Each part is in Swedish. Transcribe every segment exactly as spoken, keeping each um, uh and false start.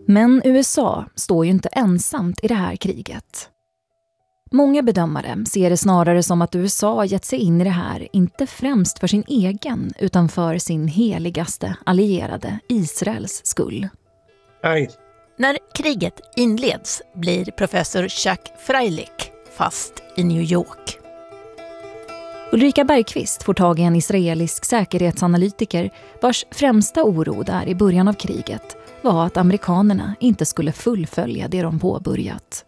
Men U S A står ju inte ensamt i det här kriget. Många bedömare ser det snarare som att U S A gett sig in i det här inte främst för sin egen utan för sin heligaste allierade Israels skull. Nej. När kriget inleds blir professor Chuck Freilich fast i New York. Ulrika Bergqvist får tag i en israelisk säkerhetsanalytiker vars främsta oro där i början av kriget var att amerikanerna inte skulle fullfölja det de påbörjat.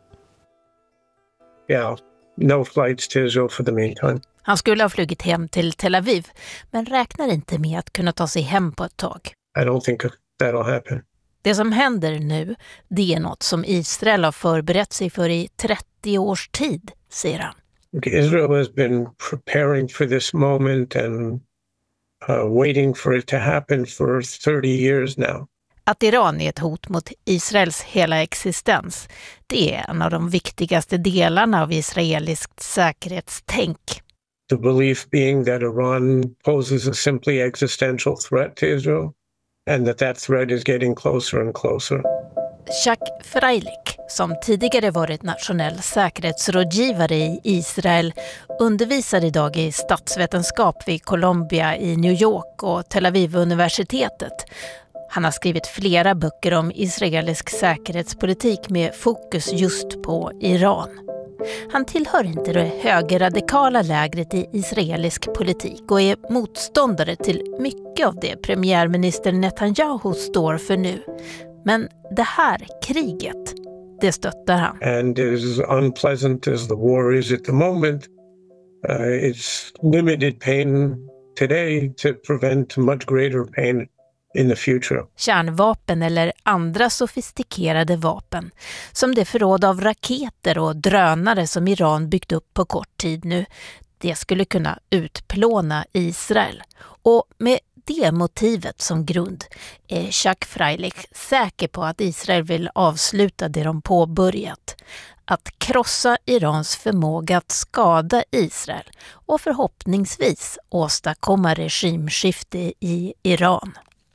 Yeah, no flights to Israel for the meantime. Han skulle ha flugit hem till Tel Aviv, men räknar inte med att kunna ta sig hem på ett tag. I don't think that'll happen. Det som händer nu, det är något som Israel har förberett sig för i trettio års tid, säger han. Israel has been preparing for this moment and uh, waiting for it to happen for thirty years now. Att Iran är ett hot mot Israels hela existens, det är en av de viktigaste delarna av israeliskt säkerhetstänk. The belief being that Iran poses a simply existential threat to Israel and that that threat is getting closer and closer. Chuck Freilich, som tidigare varit nationell säkerhetsrådgivare i Israel, undervisar idag i statsvetenskap vid Columbia i New York och Tel Aviv-universitetet. Han har skrivit flera böcker om israelisk säkerhetspolitik med fokus just på Iran. Han tillhör inte det högerradikala lägret i israelisk politik och är motståndare till mycket av det premiärminister Netanyahu står för nu. Men det här kriget, det stöttar han. And as unpleasant as the war is at the moment, uh, it's limited pain today to prevent much greater pain in the future. Kärnvapen eller andra sofistikerade vapen, som det förråd av raketer och drönare som Iran byggt upp på kort tid nu, det skulle kunna utplåna Israel. Och med det motivet som grund är Chuck Freilich säker på att Israel vill avsluta det de påbörjat. Att krossa Irans förmåga att skada Israel och förhoppningsvis åstadkomma regimskifte i Iran.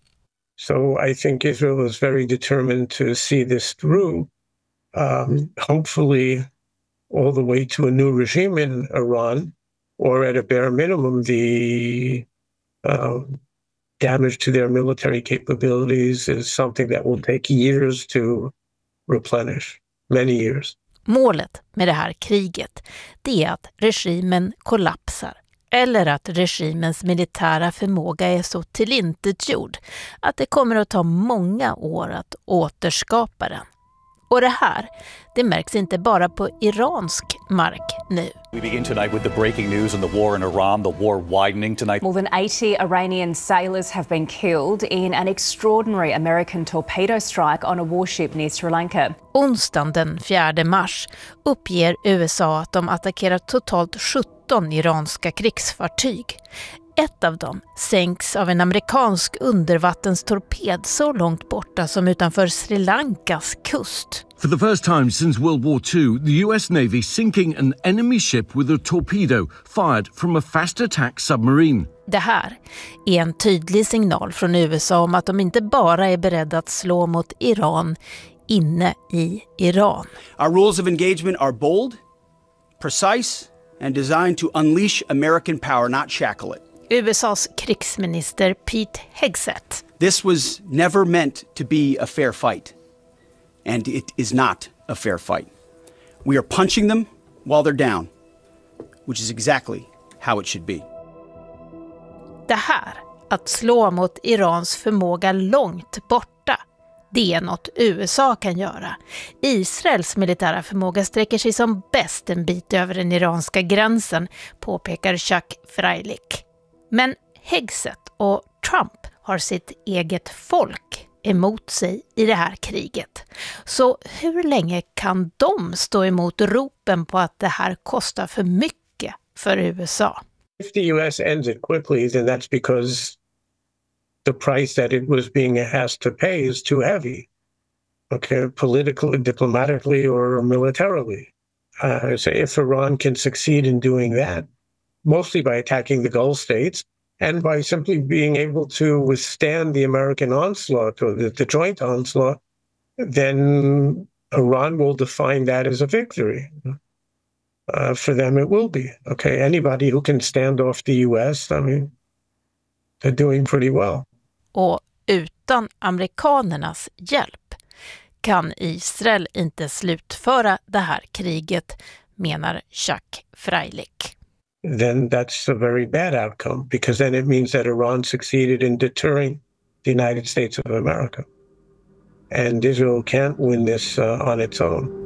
So I think Israel is very determined to see this through, um, hopefully all the way to a new regime in Iran, or at a bare minimum the uh, damage to their military capabilities is something that will take years to replenish, many years. Målet med det här kriget, det är att regimen kollapsar. Eller att regimens militära förmåga är så tillintetgjord att det kommer att ta många år att återskapa den. Och det här, det märks inte bara på iransk mark nu. We begin tonight with the breaking news on the war in Iran, the war widening tonight. More than eighty Iranian sailors have been killed in an extraordinary American torpedo strike on a warship near Sri Lanka. Onsdagen den fjärde mars uppger U S A att de attackerat totalt sjutton iranska krigsfartyg. Ett av dem sänks av en amerikansk undervattenstorped så långt borta som utanför Sri Lankas kust. For the first time since World War Two, the U S Navy sinking an enemy ship with a torpedo fired from a fast attack submarine. Det här är en tydlig signal från U S A om att de inte bara är beredda att slå mot Iran inne i Iran. Our rules of engagement are bold, precise and designed to unleash American power, not shackle it. U S A:s krigsminister Pete Hegseth. This was never meant to be a fair fight. And it is not a fair fight. We are punching them while they're down, which is exactly how it should be. Det här, att slå mot Irans förmåga långt borta, det är något U S A kan göra. Israels militära förmåga sträcker sig som bäst en bit över den iranska gränsen, påpekar Chuck Freilich. Men Hegseth och Trump har sitt eget folk emot sig i det här kriget. Så hur länge kan de stå emot ropen på att det här kostar för mycket för U S A? If the U S ends it quickly, then that's because the price that it was being asked to pay is too heavy. Okay, politically, diplomatically, or militarily. Uh, so if Iran can succeed in doing that, mostly by attacking the Gulf states, and by simply being able to withstand the American onslaught or the, the joint onslaught, then Iran will define that as a victory. Uh, for them it will be. Okay, anybody who can stand off the U S, I mean, they're doing pretty well. Och utan amerikanernas hjälp kan Israel inte slutföra det här kriget, menar Chuck Freilich. Then that's a very bad outcome, because then it means that Iran succeeded in deterring the United States of America. And Israel can't win this uh, on its own.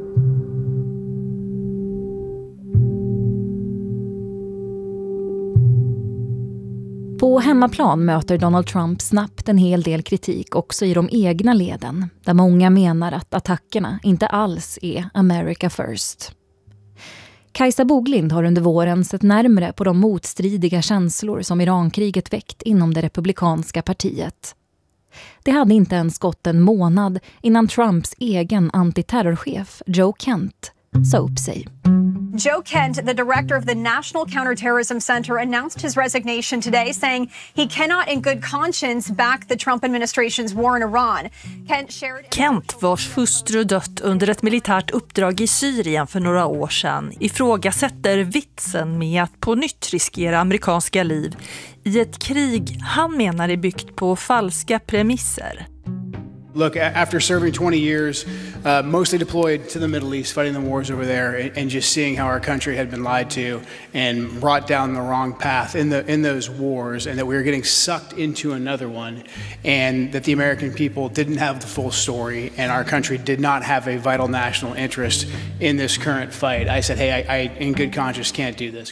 På hemmaplan möter Donald Trump snabbt en hel del kritik också i de egna leden, där många menar att attackerna inte alls är America first. Kajsa Boglind har under våren sett närmare på de motstridiga känslor som Irankriget väckt inom det republikanska partiet. Det hade inte ens gått en månad innan Trumps egen antiterrorchef Joe Kent sa upp sig. Joe Kent, the director of the National Counterterrorism Center, announced his resignation today, saying he cannot in good conscience back the Trump administration's war in Iran. Kent, shared... Kent, vars hustru dött under ett militärt uppdrag i Syrien för några år sedan, ifrågasätter vitsen med att på nytt riskera amerikanska liv i ett krig han menar är byggt på falska premisser. Look, after serving twenty years, uh, mostly deployed to the Middle East, fighting the wars over there, and, and just seeing how our country had been lied to and brought down the wrong path in the in those wars, and that we were getting sucked into another one, and that the American people didn't have the full story, and our country did not have a vital national interest in this current fight. I said, hey, I, I in good conscience can't do this.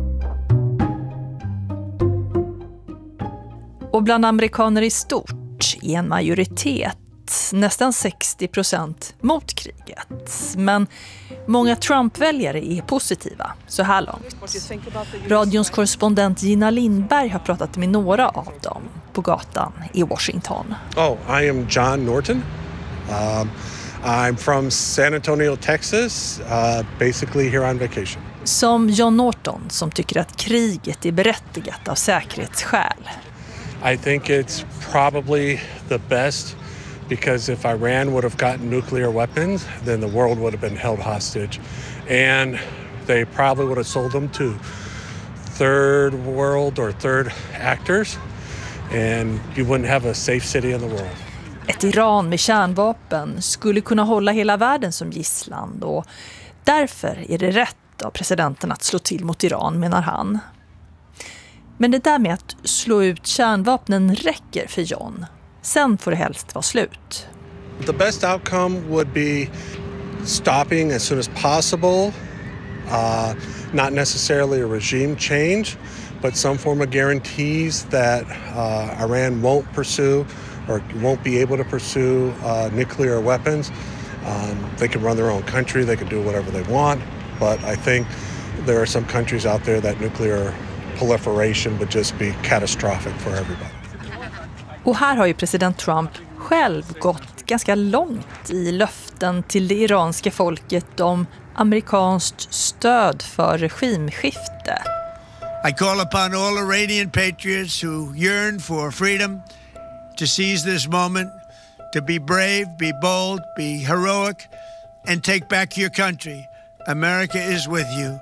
Och bland amerikaner i stort är en majoritet, nästan sextio procent, mot kriget. Men många Trump-väljare är positiva så här långt. Radions korrespondent Gina Lindberg har pratat med några av dem på gatan i Washington. Oh, I am John Norton. Um, I'm from San Antonio, Texas, uh, basically here on vacation. Som John Norton, som tycker att kriget är berättigat av säkerhetsskäl. I think it's probably the best, because if Iran would have gotten nuclear weapons, then the world would have been held hostage. And they probably would have sold them to third world or third actors, and you wouldn't have a safe city in the world. Ett Iran med kärnvapen skulle kunna hålla hela världen som gisslan, och därför är det rätt av presidenten att slå till mot Iran, menar han. Men det där med att slå ut kärnvapnen räcker för John. Sen får det helst vara slut. The best outcome would be stopping as soon as possible. Uh, not necessarily a regime change, but some form of guarantees that uh, Iran won't pursue or won't be able to pursue uh, nuclear weapons. Um, they can run their own country, they can do whatever they want, but I think there are some countries out there that nuclear proliferation would just be catastrophic for everybody. Och här har ju president Trump själv gått ganska långt i löften till det iranska folket om amerikanskt stöd för regimskifte. I call upon all Iranian patriots who yearn for freedom to seize this moment, to be brave, be bold, be heroic, and take back your country. America is with you.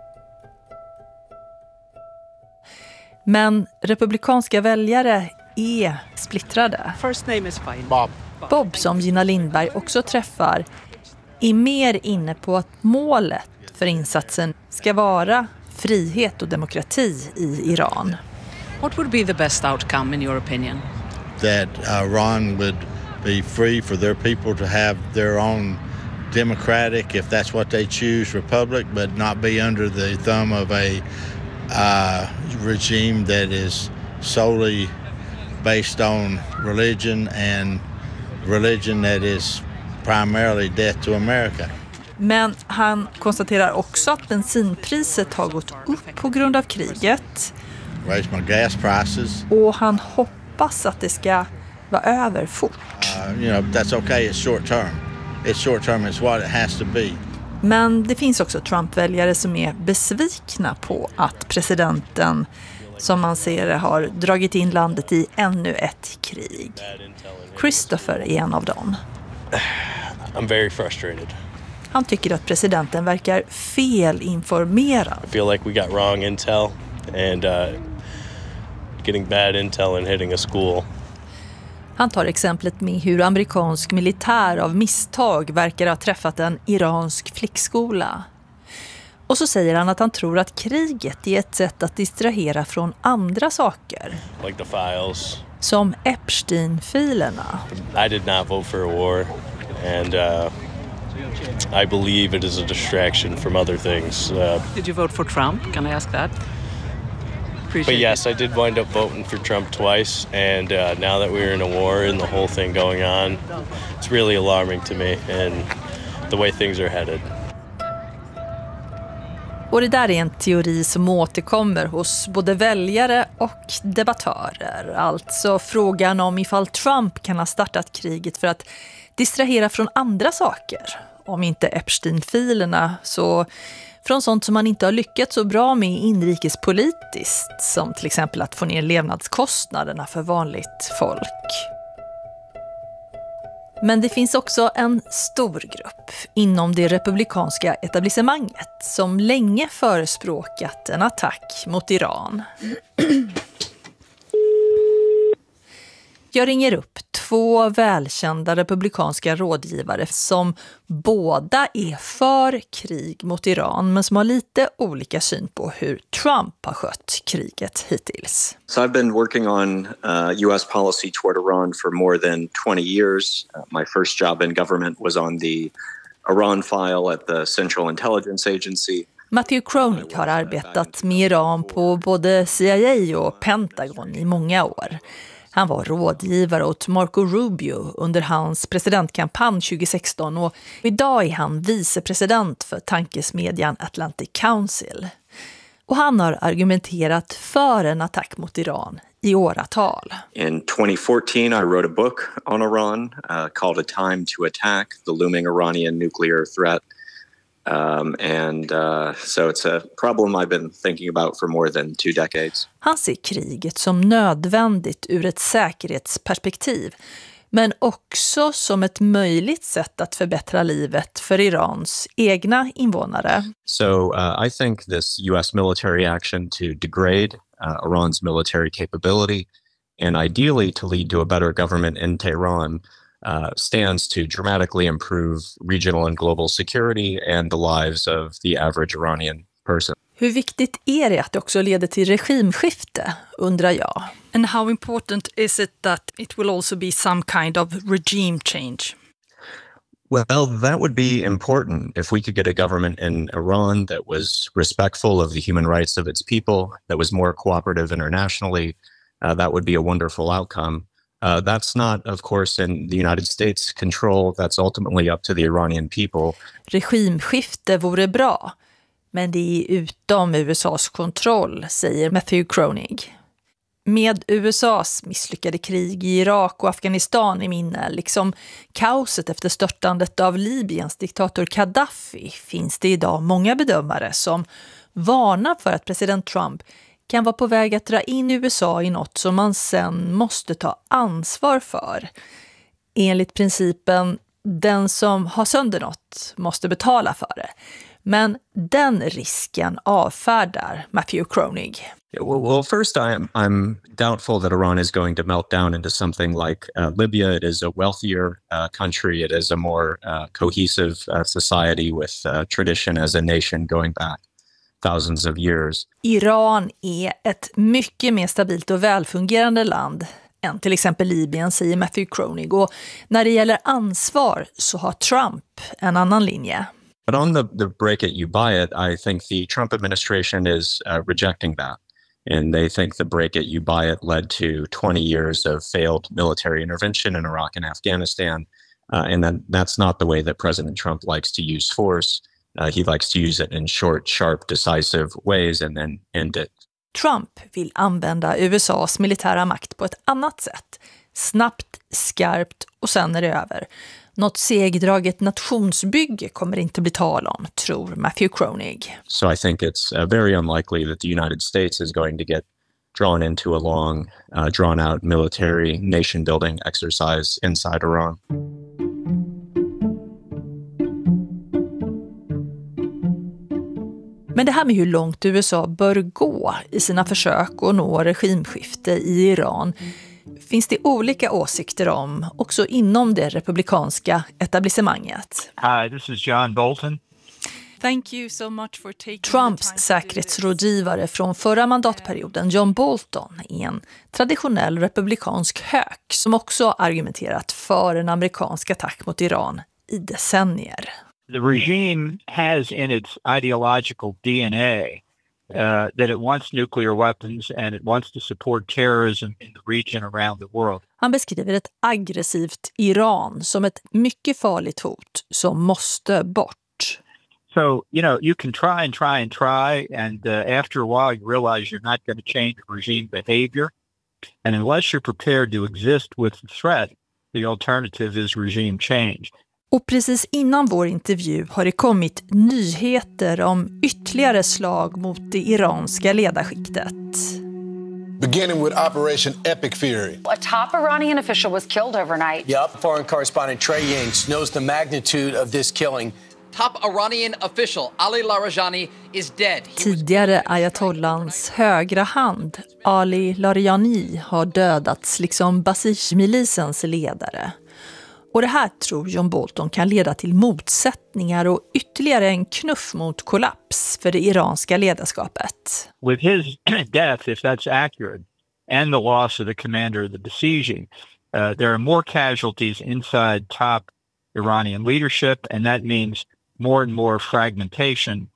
Men republikanska väljare är splittrade. First name is fine. Bob. Bob, som Gina Lindberg också träffar, är mer inne på att målet för insatsen ska vara frihet och demokrati i Iran. What would be the best outcome in your opinion? That Iran would be free for their people to have their own democratic, if that's what they choose, republic, but not be under the thumb of a uh, regime that is solely based on religion, and religion that is primarily death to America. Men han konstaterar också att bensinpriset har gått upp på grund av kriget. Raise my gas prices. Och han hoppas att det ska vara över fort. Uh, you know, that's okay, it's short term. It's short term, it's what it has to be. Men det finns också Trump-väljare som är besvikna på att presidenten, som man ser, har dragit in landet i ännu ett krig. Christopher är en av dem. I'm very frustrated. Han tycker att presidenten verkar felinformerad. I feel like we got wrong intel and uh, getting bad intel and hitting a school. Han tar exemplet med hur amerikansk militär av misstag verkar ha träffat en iransk flickskola. Och så säger han att han tror att kriget är ett sätt att distrahera från andra saker. Like the files. Som Epstein-filerna. I did not vote for a war and uh, I believe it is a distraction from other things. Uh, Did you vote for Trump? Can I ask that? But yes, I did wind up voting for Trump twice, and uh, now that we're in a war and the whole thing going on, it's really alarming to me and the way things are headed. Och det där är en teori som återkommer hos både väljare och debattörer. Alltså frågan om ifall Trump kan ha startat kriget för att distrahera från andra saker. Om inte Epstein-filerna, så från sånt som man inte har lyckats så bra med inrikespolitiskt, som till exempel att få ner levnadskostnaderna för vanligt folk. Men det finns också en stor grupp inom det republikanska etablissemanget som länge förespråkat en attack mot Iran. Jag ringer upp två välkända republikanska rådgivare som båda är för krig mot Iran men som har lite olika syn på hur Trump har skött kriget hittills. So I've been working on uh, U S policy toward Iran for more than twenty years. Uh, my first job in government was on the Iran file at the Central Intelligence Agency. Matthew Kronig har arbetat med Iran på både C I A och Pentagon i många år. Han var rådgivare åt Marco Rubio under hans presidentkampanj tjugo sexton och idag är han vicepresident för tankesmedjan Atlantic Council. Och han har argumenterat för en attack mot Iran i åratal. In twenty fourteen I wrote a book on Iran uh, called A Time to Attack, the Looming Iranian Nuclear Threat. Um, and uh, so it's a problem I've been thinking about for more than two decades. Han ser kriget som nödvändigt ur ett säkerhetsperspektiv, men också som ett möjligt sätt att förbättra livet för Irans egna invånare. So uh, I think this U S military action to degrade uh, Iran's military capability and ideally to lead to a better government in Tehran Uh, stands to dramatically improve regional and global security and the lives of the average Iranian person. Hur viktigt är det att det också leder till regimskifte, undrar jag. And how important is it that it will also be some kind of regime change? Well, that would be important if we could get a government in Iran that was respectful of the human rights of its people, that was more cooperative internationally. Uh, that would be a wonderful outcome. Uh, that's not, of course, in the United States' control. That's ultimately up to the Iranian people. Regimskifte vore bra, men det är utom U S A:s kontroll, säger Matthew Kronig. Med U S A:s misslyckade krig i Irak och Afghanistan i minne, liksom kaoset efter störtandet av Libyens diktator Gaddafi, finns det idag många bedömare som varnar för att president Trump kan vara på väg att dra in U S A i något som man sen måste ta ansvar för. Enligt principen, den som har sönder något måste betala för det. Men den risken avfärdar Matthew Kronig. Well, well first I'm, I'm doubtful that Iran is going to melt down into something like uh, Libya. It is a wealthier uh, country. It is a more uh, cohesive uh, society with uh, tradition as a nation going back thousands of years. Iran är ett mycket mer stabilt och välfungerande land än till exempel Libyen, säger Matthew Kronig. Och när det gäller ansvar så har Trump en annan linje. But on the, the break it, you buy it, I think the Trump administration is uh, rejecting that. And they think the break it, you buy it led to twenty years of failed military intervention in Iraq and Afghanistan. Uh, and that, that's not the way that President Trump likes to use force. Uh, he likes to use it in short, sharp, decisive ways and then end it. Trump vill använda U S A:s militära makt på ett annat sätt. Snabbt, skarpt och sen är det över. Något segdraget nationsbygge kommer inte bli tal om, tror Matthew Kronig. So I think it's uh, very unlikely that the United States is going to get drawn into a long, uh, drawn-out military nation-building exercise inside Iran. Men det här med hur långt U S A bör gå i sina försök att nå regimskifte i Iran finns det olika åsikter om, också inom det republikanska etablissemanget. Hi, this is John Bolton. Thank you so much for taking Trumps säkerhetsrådgivare från förra mandatperioden, John Bolton, är en traditionell republikansk hök som också argumenterat för en amerikansk attack mot Iran i decennier. The regime has in its ideological D N A uh, that it wants nuclear weapons and it wants to support terrorism in the region around the world. Han beskriver ett aggressivt Iran som ett mycket farligt hot som måste bort. So, you know, you can try and try and try, and uh, after a while you realize you're not going to change regime behavior. And unless you're prepared to exist with the threat, the alternative is regime change. Och precis innan vår intervju har det kommit nyheter om ytterligare slag mot det iranska ledarskiktet. Beginning with Operation Epic Fury. A top Iranian official was killed overnight. Yep, foreign correspondent Trey Yingst knows the magnitude of this killing. Top Iranian official Ali Larijani is dead. Tidigare ayatollans högra hand, Ali Larijani, har dödats liksom Basij-milisens ledare. Och det här tror John Bolton kan leda till motsättningar och ytterligare en knuff mot kollaps för det iranska ledarskapet. With his death, if that's accurate, and the loss of the commander of the besieging, uh, there are more casualties inside top Iranian leadership, and that means more and more fragmentation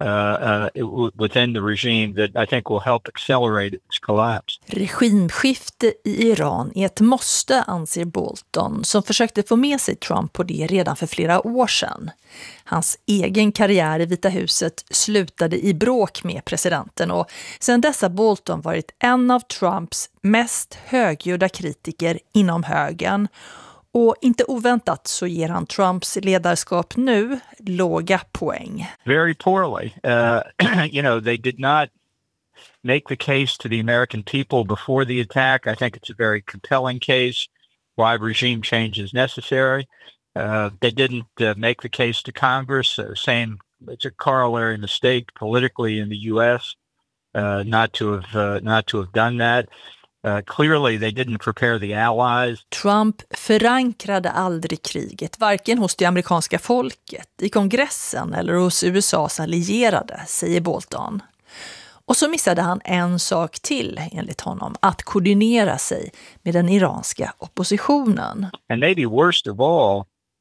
uh, uh, within the regime that I think will help accelerate its collapse. Regimskifte i Iran är ett måste, anser Bolton, som försökte få med sig Trump på det redan för flera år sedan. Hans egen karriär i Vita huset slutade i bråk med presidenten och sedan dess har Bolton varit en av Trumps mest högljudda kritiker inom högern. Och inte oväntat så ger han Trumps ledarskap nu låga poäng. Very poorly. Uh, you know, they did not make the case to the American people before the attack. I think it's a very compelling case why regime change is necessary. Uh, they didn't uh, make the case to Congress. Uh, same, it's a corollary mistake politically in the U S uh, not to have uh, not to have done that. Uh, clearly they didn't prepare the allies. Trump förankrade aldrig kriget, varken hos det amerikanska folket, i kongressen eller hos U S A:s allierade, säger Bolton. Och så missade han en sak till, enligt honom, att koordinera sig med den iranska oppositionen. And maybe worst of all,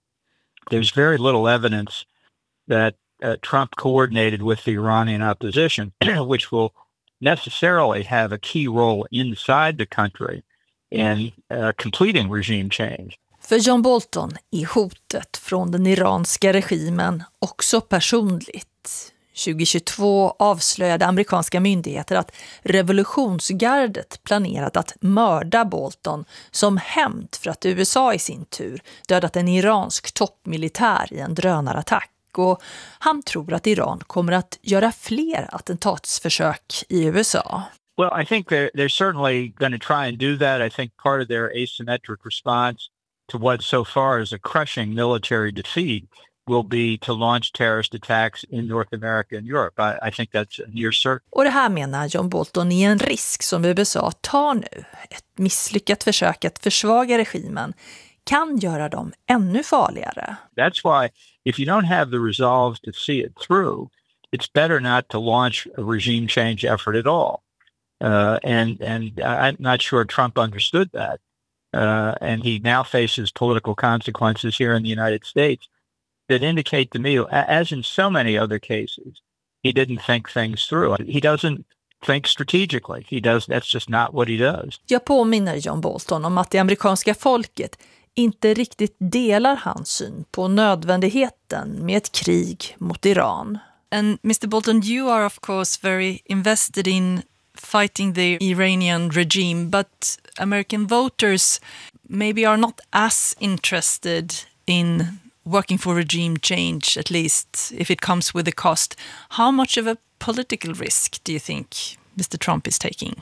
there's very little evidence that uh, Trump coordinated with the Iranian opposition, which will necessarily have a key role inside the country in uh, completing regime change. För John Bolton är hotet från den iranska regimen också personligt. tjugohundratjugotvå avslöjade amerikanska myndigheter att revolutionsgardet planerat att mörda Bolton som hämnd för att U S A i sin tur dödat en iransk toppmilitär i en drönarattack. Och han tror att Iran kommer att göra fler attentatsförsök i U S A. Well, I think they're, they're certainly going to try and do that. I think part of their asymmetric response to what so far is a crushing military defeat will be to launch terrorist attacks in North America and Europe. I, I think that's near certain. Och det här menar John Bolton är en risk som U S A tar nu. Ett misslyckat försök att försvaga regimen kan göra dem ännu farligare. That's why if you don't have the resolve to see it through, it's better not to launch a regime change effort at all. Uh, and and I'm not sure Trump understood that. Uh, and he now faces political consequences here in the United States that indicate to me, as in so many other cases, he didn't think things through. He doesn't think strategically. He does. That's just not what he does. Jag påminner John Bolton om att det amerikanska folket inte riktigt delar hans syn på nödvändigheten med ett krig mot Iran. And mister Bolton, you are of course very invested in fighting the Iranian regime, but American voters maybe are not as interested in working for regime change, at least if it comes with a cost. How much of a political risk do you think Mister Trump is taking?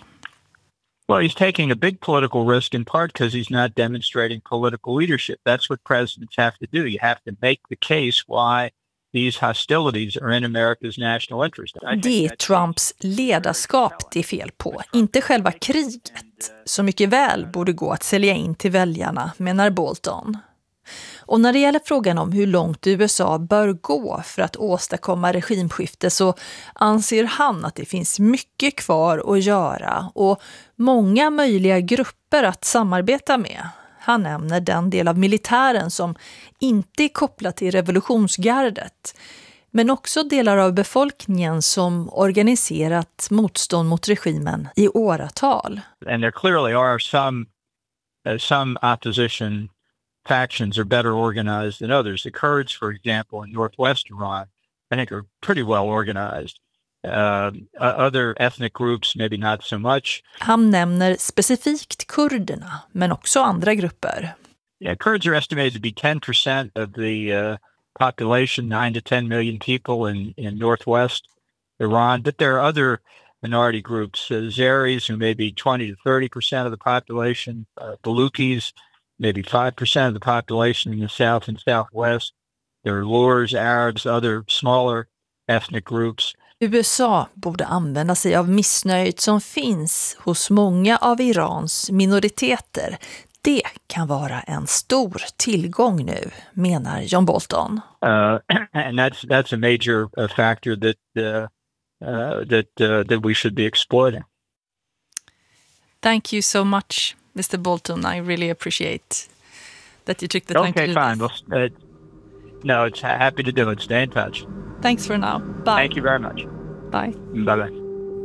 Well, he's taking a big political risk in part because he's not demonstrating political leadership. That's what presidents have to do. You have to make the case why these hostilities are in America's national interest. Det är Trumps ledarskap det är fel på, inte själva kriget, som mycket väl borde gå att sälja in till väljarna, menar Bolton. Och när det gäller frågan om hur långt U S A bör gå för att åstadkomma regimskifte så anser han att det finns mycket kvar att göra och många möjliga grupper att samarbeta med. Han nämner den del av militären som inte är kopplad till revolutionsgardet, men också delar av befolkningen som organiserat motstånd mot regimen i åratal. And there clearly are some uh, some opposition factions are better organized than others. The Kurds, for example, in northwest Iran, I think are pretty well organized. Uh, other ethnic groups, maybe not so much. Han nämner specifikt kurderna, men också andra grupper. Yeah, Kurds are estimated to be ten percent of the uh, population, nine to ten million people in, in northwest Iran. But there are other minority groups, uh, Zaris, who may be twenty to thirty percent of the population, uh, Balukis, maybe five percent of the population in the south and southwest. There are Lurs, Arabs, other smaller ethnic groups. U S A borde använda sig av missnöjet som finns hos många av Irans minoriteter. Det kan vara en stor tillgång nu, menar John Bolton. Uh, and that's that's a major uh, factor that uh, uh, that uh, that we should be exploiting. Thank you so much, Mister Bolton. I really appreciate that you took the time okay, to do fine. this. Well, uh, no, it's happy to do it. Stay in touch. Thanks for now. Bye. Thank you very much. Bye. Bye-bye.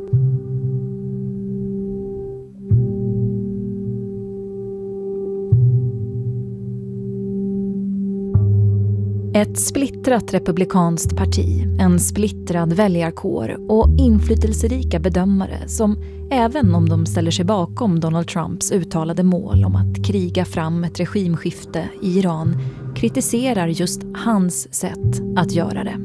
Ett splittrat republikanskt parti, en splittrad väljarkår och inflytelserika bedömare som, även om de ställer sig bakom Donald Trumps uttalade mål om att kriga fram ett regimskifte i Iran, kritiserar just hans sätt att göra det.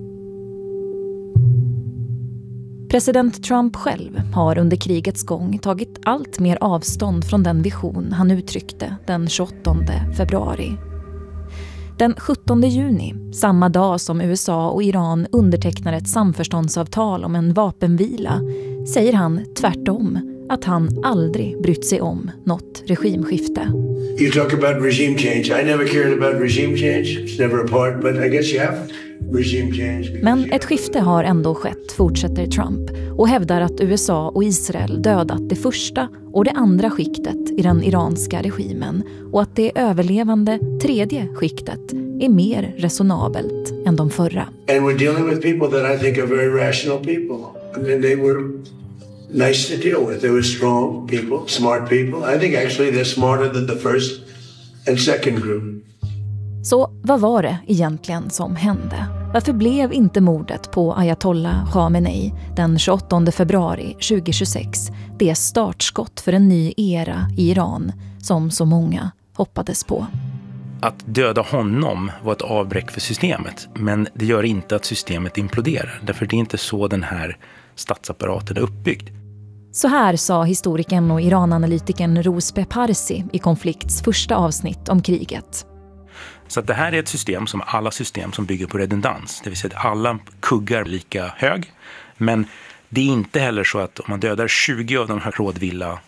President Trump själv har under krigets gång tagit allt mer avstånd från den vision han uttryckte den tjugoåttonde februari. Den sjuttonde juni, samma dag som U S A och Iran undertecknar ett samförståndsavtal om en vapenvila, säger han tvärtom att han aldrig brytt sig om något regimskifte. You talk about regime change. I never cared about regime change. It's never a part, but I guess you have regime change. Men ett skifte har ändå skett, fortsätter Trump, och hävdar att U S A och Israel dödat det första och det andra skiktet i den iranska regimen och att det överlevande tredje skiktet är mer resonabelt än de förra. And we're dealing with people that I think are very rational people. I mean, they were nice to deal with. They were strong people, smart people. I think actually they're smarter than the first and second group. Så vad var det egentligen som hände? Varför blev inte mordet på Ayatollah Khamenei den tjugoåttonde februari tjugohundratjugosex det startskott för en ny era i Iran som så många hoppades på? Att döda honom var ett avbräck för systemet, men det gör inte att systemet imploderar. Därför det är inte så den här statsapparaten är uppbyggd. Så här sa historikern och Iran-analytikern Rozbeh Parsi i Konflikts första avsnitt om kriget. Så att det här är ett system som alla system som bygger på redundans. Det vill säga att alla kuggar är lika hög. Men det är inte heller så att om man dödar tjugo av de här rådvilla...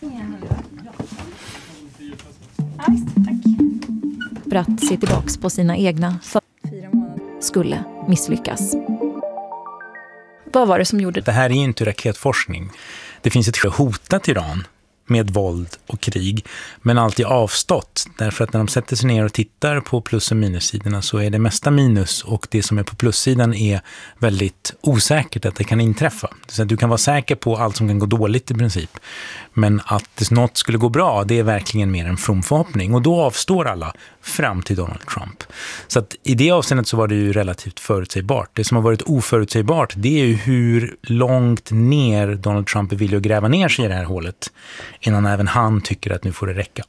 För att se tillbaks på sina egna för... skulle misslyckas. Vad var det som gjorde det? Det här är inte raketforskning. Det finns ett hotat Iran med våld och krig, men alltid avstått. Därför att när de sätter sig ner och tittar på plus- och minussidorna så är det mesta minus, och det som är på plussidan är väldigt osäkert att det kan inträffa. Så att du kan vara säker på allt som kan gå dåligt i princip. Men att något skulle gå bra, det är verkligen mer en from förhoppning. Och då avstår alla fram till Donald Trump. Så att i det avseendet så var det ju relativt förutsägbart. Det som har varit oförutsägbart, det är ju hur långt ner Donald Trump är villig att gräva ner sig i det här hålet innan även han tycker att nu får det räcka.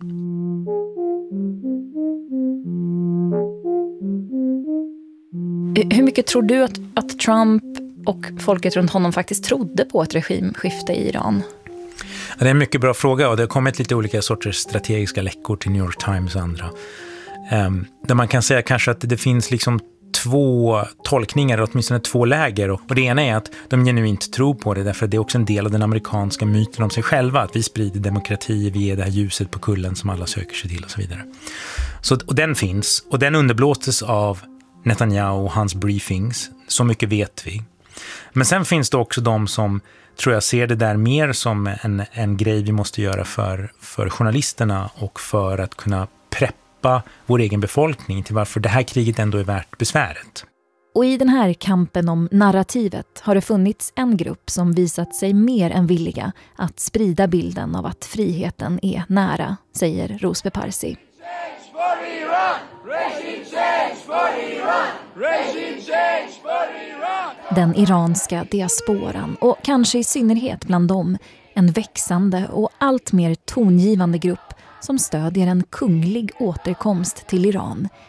Hur mycket tror du att, att Trump och folket runt honom faktiskt trodde på ett regimskifte i Iran? Det är en mycket bra fråga, och det har kommit lite olika sorters strategiska läckor till New York Times och andra. Um, där man kan säga kanske att det finns liksom två tolkningar, åtminstone två läger. Och det ena är att de genuint tror på det, därför att det är också en del av den amerikanska myten om sig själva, att vi sprider demokrati, vi är det här ljuset på kullen som alla söker sig till och så vidare. Så, och den finns, och den underblåstes av Netanyahu och hans briefings, så mycket vet vi. Men sen finns det också de som tror jag ser det där mer som en, en grej vi måste göra för, för journalisterna och för att kunna preppa vår egen befolkning till varför det här kriget ändå är värt besväret. Och i den här kampen om narrativet har det funnits en grupp som visat sig mer än villiga att sprida bilden av att friheten är nära, säger Rosbe Parsi. Den iranska diasporan och kanske i synnerhet bland dem en växande och allt mer tongivande grupp som stödjer en kunglig återkomst till Iran